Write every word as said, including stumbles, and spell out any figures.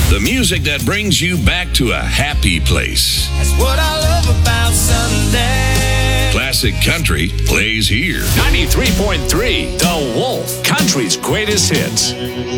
The music that brings you back to a happy place. That's what I love about Sunday. Classic country plays here. ninety-three point three, The Wolf, country's greatest hits.